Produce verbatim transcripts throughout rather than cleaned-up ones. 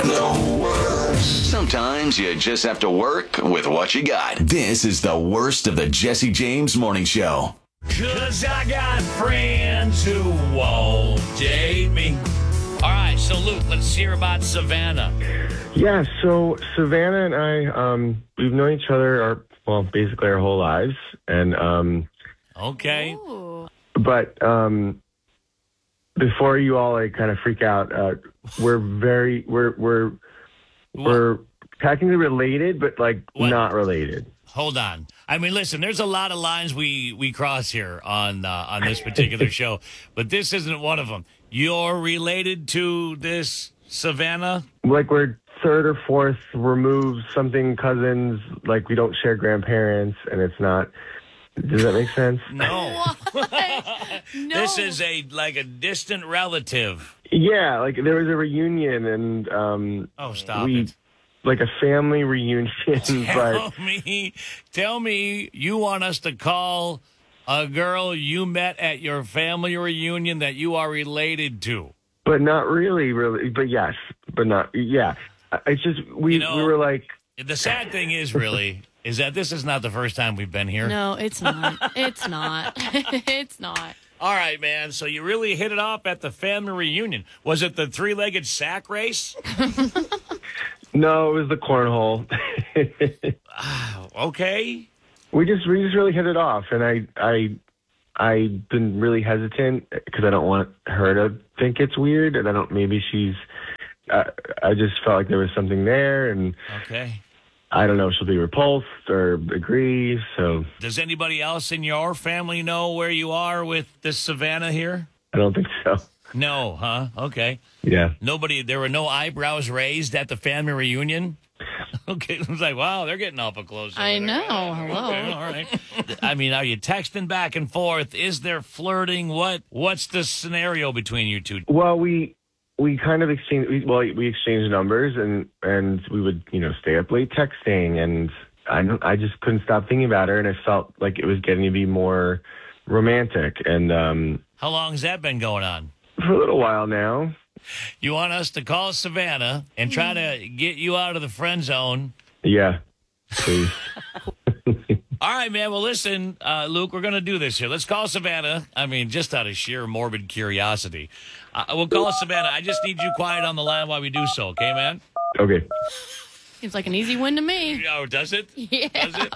The worst. Sometimes you just have to work with what you got. This is the worst of the Jesse James Morning Show. Cause I got friends who won't date me. All right, so Luke, let's hear about Savannah. Yeah, so Savannah and I, um, we've known each other our well, basically our whole lives, and um, okay, Ooh. but um, before you all like kind of freak out, uh, we're very we're we're we're technically related, but like What? not related. Hold on. I mean, listen, there's a lot of lines we, we cross here on uh, on this particular show, but this isn't one of them. You're related to this Savannah? Like we're third or fourth removed, something cousins. Like we don't share grandparents, and it's not. Does that make sense? No. No. This is a like a distant relative. Yeah, like there was a reunion, and um, Oh, stop we it. like a family reunion, but. Tell me, tell me you want us to call a girl you met at your family reunion that you are related to. But not really, really. But yes, but not. Yeah, it's just we You know, we were like. The sad thing is, really, is that this is not the first time we've been here. No, it's not. It's not. It's not. All right, man. So you really hit it off at the family reunion. Was it the three-legged sack race? No, it was the cornhole. Okay. we just we just really hit it off, and I I I've been really hesitant because I don't want her to think it's weird, and I don't. Maybe she's. Uh, I just felt like there was something there, and Okay. I don't know if she'll be repulsed or agree. So Does anybody else in your family know where you are with this Savannah here? I don't think so. No, huh? Okay. Yeah. Nobody, there were no eyebrows raised at the family reunion? Okay. It was like, wow, they're getting awful close. over I there. know. Okay, Hello. all right. I mean, are you texting back and forth? Is there flirting? What What's the scenario between you two? Well, we we kind of exchanged. We, well, we exchanged numbers, and and we would you know stay up late texting, and I don't- I just couldn't stop thinking about her, and I felt like it was getting to be more romantic, and um, How long has that been going on? for a little while now. You want us to call Savannah and try to get you out of the friend zone? Yeah, please. All right, man. Well, listen, uh, Luke, we're going to do this here. Let's call Savannah. I mean, just out of sheer morbid curiosity. Uh, we'll call Savannah. I just need you quiet on the line while we do so, okay, man? Okay. Seems like an easy win to me. Oh, does it? Yeah. Does it?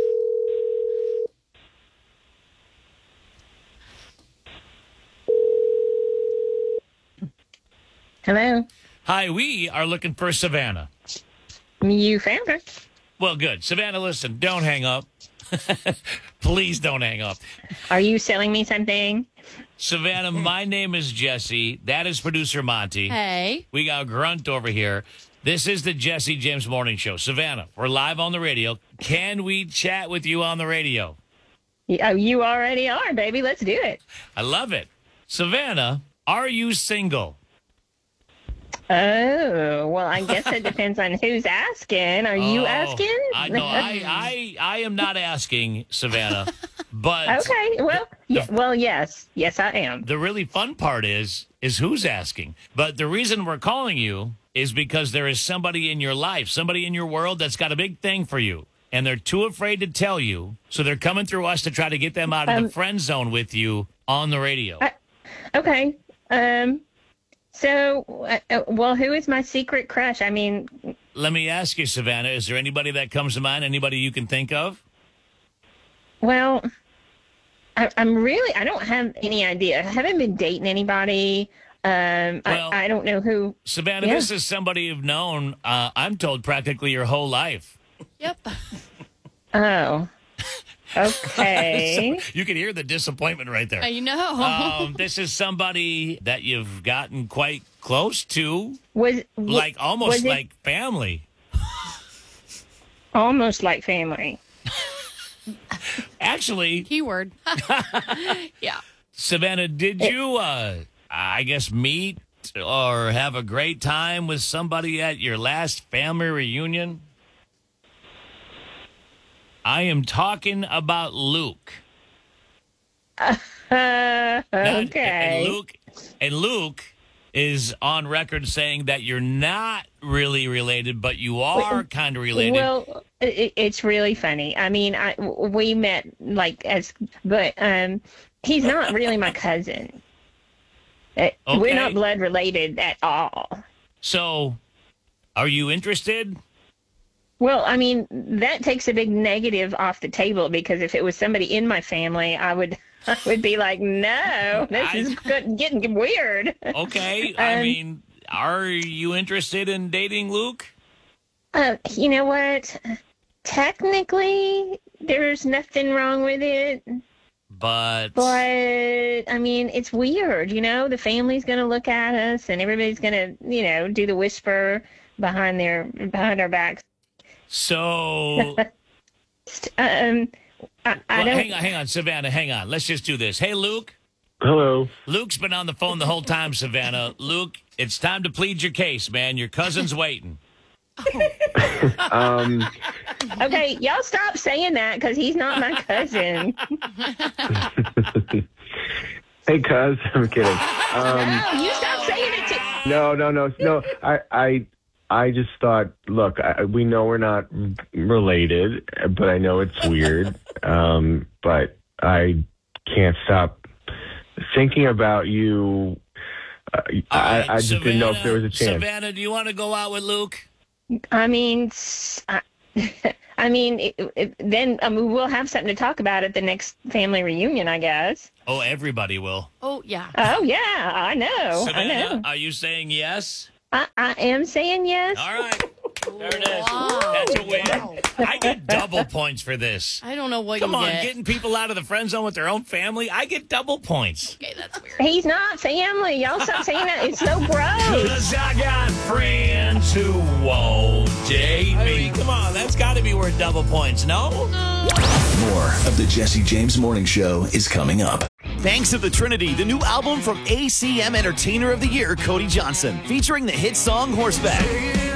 Hello. Hi, we are looking for Savannah. You found her. Well, good. Savannah, listen, don't hang up. Please don't hang up. Are you selling me something? Savannah, my name is Jesse. That is producer Monty. Hey. We got Grunt over here. This is the Jesse James Morning Show. Savannah, we're live on the radio. Can we chat with you on the radio? Yeah, you already are, baby. Let's do it. I love it. Savannah, are you single? Oh, well, I guess it depends on who's asking. Are you Oh, asking? I, no, I, I, I am not asking, Savannah. But Okay. Well, yeah, well, yes. Yes, I am. the really fun part is, is who's asking. But the reason we're calling you is because there is somebody in your life, somebody in your world that's got a big thing for you. And they're too afraid to tell you. So they're coming through us to try to get them out of Um, the friend zone with you on the radio. I- Okay. Um. So, uh, uh, well, who is my secret crush? I mean, Let me ask you, Savannah, is there anybody that comes to mind? Anybody you can think of? well, I, I'm really, I don't have any idea. I haven't been dating anybody. Um, Well- I, I don't know who. Savannah, Yeah. this is somebody you've known, uh, I'm told, practically your whole life. Yep. Oh. Okay. You can hear the disappointment right there. I know. Um, this is somebody that you've gotten quite close to, was like was almost it like family. almost like family? Actually, Keyword. Yeah. Savannah, did you, uh, I guess, meet or have a great time with somebody at your last family reunion? I am talking about Luke. Uh, Now, okay. And Luke, and Luke is on record saying that you're not really related, but you are kind of related. Well, it, it's really funny. I mean, I, we met like as, but um, he's not really my cousin. Uh, Okay. We're not blood related at all. So, are you interested? Well, I mean, that takes a big negative off the table because if it was somebody in my family, I would I would be like, no, this I- is good, getting weird. Okay. I Um, mean, are you interested in dating Luke? Uh, you know what? Technically, there's nothing wrong with it. But, But, I mean, it's weird, you know? The family's going to look at us and everybody's going to, you know, do the whisper behind their behind our backs. so, Um, I, I well, don't... hang on, hang on, Savannah, hang on. Let's just do this. Hey, Luke. Hello. Luke's been on the phone the whole time, Savannah. Luke, it's time to plead your case, man. Your cousin's waiting. Um, Okay, y'all stop saying that because he's not my cousin. hey, cuz. I'm kidding. Um, No, you stop saying it to... no, no, no, no. I, I, I just thought. Look, I, we know we're not related, but I know it's weird. Um, but I can't stop thinking about you. Uh, All I, right, I just didn't know if there was a chance. Savannah, do you want to go out with Luke? I mean, s- I, I mean, it, it, then I mean, we'll have something to talk about at the next family reunion, I guess. Oh, everybody will. Oh, yeah. Oh yeah, I know, I Savannah, know. are you saying yes? I, I am saying yes. All right. There it is. Wow. That's a win. Wow. I get double points for this. I don't know what Come you on, get. getting people out of the friend zone with their own family, I get double points. Okay, that's weird. He's not family. Y'all stop saying that. It's so gross. Cause I got friends who won't date me. Come on, that's got to be worth double points, no? More of the Jesse James Morning Show is coming up. Banks of the Trinity, the new album from A C M Entertainer of the Year, Cody Johnson, featuring the hit song Horseback.